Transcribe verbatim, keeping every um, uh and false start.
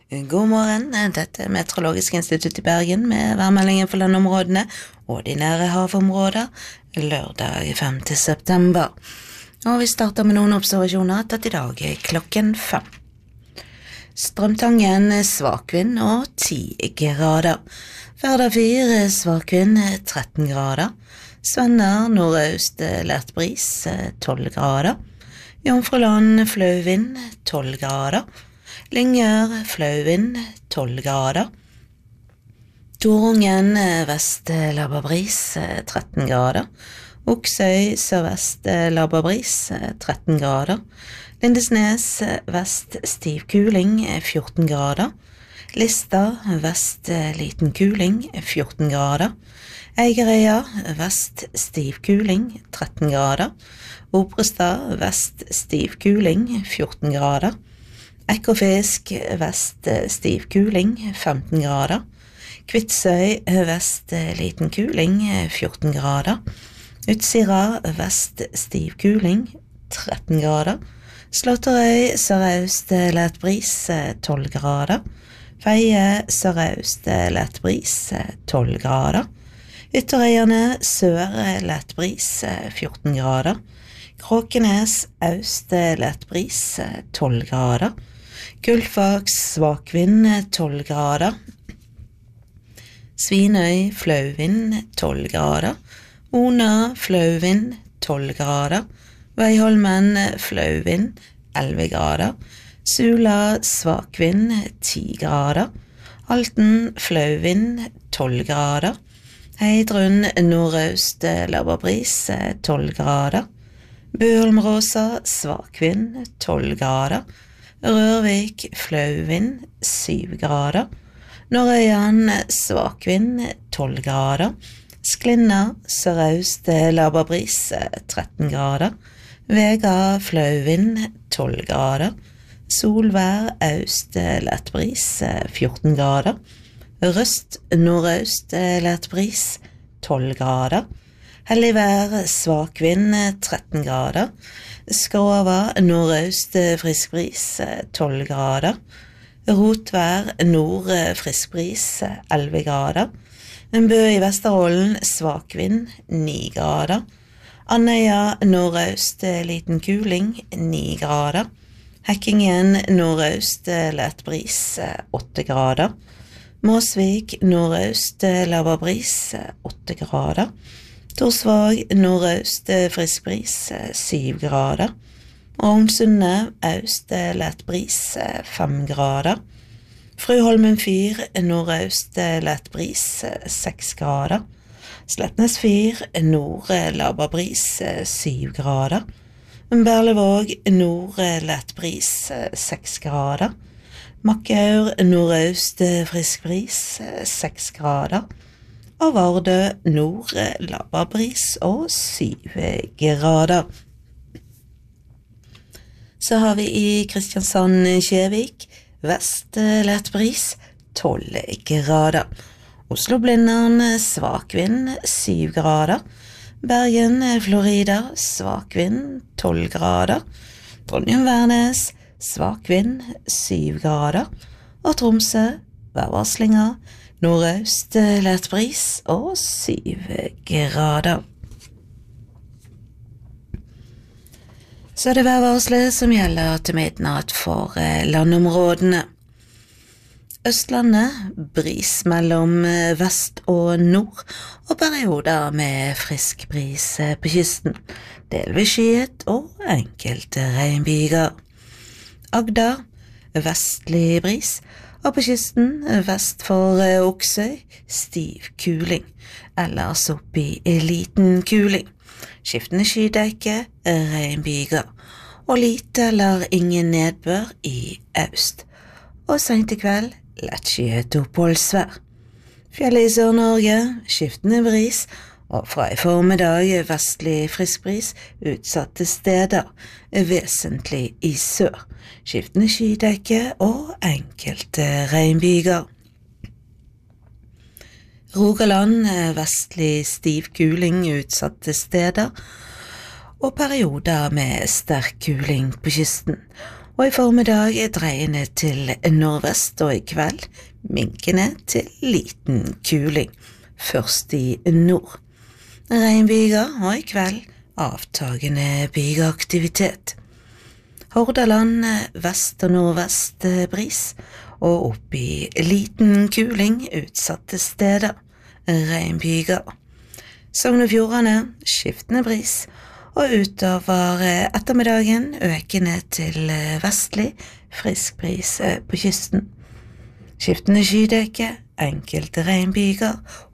God morgen, dette er Meteorologisk institutt i Bergen med værmeldingen for landområdene og de nære havområder lørdag femte september. Og vi starter med noen observasjoner tatt i dag klokken fem. Strømtangen svak vind og ti grader. Færder svak vind tretten grader. Svenner nordøst lett bris tolv grader. Jomfruland flau vind tolv grader. Lyngør flau vind tolv grader. Torungen vest labbarbris tretten grader. Oksøy sørvest labbarbris tretten grader. Lindesnes vest stiv kuling fjorten grader. Lista vest liten kuling fjorten grader. Eigerøya vest stiv kuling tretten grader. Obrestad vest stiv kuling fjorten grader. Ekofisk vest stiv kuling femten grader. Kvitsøy vest liten kuling fjorten grader. Utsira vest stiv kuling tretten grader. Slåtterøy sørøst lett bris tolv grader. Feie sørøst lett bris tolv grader. Ytterøyene sør lett bris fjorten grader. Kråkenes øst lett bris tolv grader. Gullfaks svak vind tolv grader. Svinøy flau vind tolv grader. Ona flau vind tolv grader. Veiholmen flau vind elleve grader. Sula svak vind ti grader. Halten flau vind tolv grader. Heidrun nordøst labbarbris tolv grader. Bøholmråsa svak vind tolv grader. Rørvik flau vind syv grader. Norøyan svak vind tolv grader. Sklinna sørøst labbarbris tretten grader. Vega flau vind tolv grader. Solvær øst lett bris fjorten grader. Røst nordøst lett bris tolv grader. Helligvær svak vind tretten grader. Skrova nordøst frisk bris tolv grader. Rotvær nord frisk bris elleve grader. En bø i Vesterålen svak vind ni grader. Andøya nordøst liten kuling ni grader. Hekkingen nordøst lett bris åtte grader. Måsvik nordøst labbarbris åtte grader. Torsvåg nordøst frisk bris syv grader. Rognsundet øst lett bris fem grader. Fruholmen fyr nordøst lett bris seks grader. Slettnes fyr nord labbarbris syv grader. Berlevåg nord lett bris seks grader. Makkaur nordøst frisk bris seks grader. Og Vardø nord labbarbris og syv grader. Så har vi i Kristiansand-Kjevik vest lett bris tolv grader. Oslo-Blindern svak vind syv grader. Bergen, Florida svak vind tolv grader. Trondheim-Værnes svak vind syv grader. Og Tromsø værvarslinger nordøst lett bris og syv grader. Så er det værvarslet som gjelder til midnatt for landområdene. Østlandet bris mellom vest og nord, og perioder med frisk bris på kysten. Delvis skyet og enkelte regnbyger. Agder vestlig bris, og på kysten vest for Oksøy stiv kuling, ellers opp i liten kuling. Skiftende skydekke, regnbyger, og lite eller ingen nedbør i øst. Og sent i kveld, lettskyet oppholdsvær. Fjellet i Sør-Norge, skiftende bris, og fra i formiddag vestlig frisk bris utsatte steder, vesentlig i sør. Skiftende skydekke og enkelte regnbyger. Rogaland vestlig stiv kuling utsatte steder, og perioder med sterk kuling på kysten. og i formiddag dreiende til nordvest, og i kveld minkende til liten kuling, først i nord. Regnbyger, og i kveld avtagende bygeaktivitet. Hordaland vest og nordvest bris, og opp i liten kuling utsatte steder, regnbyger. Sogn og Fjordane skiftende bris, og utover ettermiddagen økende til vestlig, frisk bris på kysten. Skiftende skydekke, enkelte regnbyger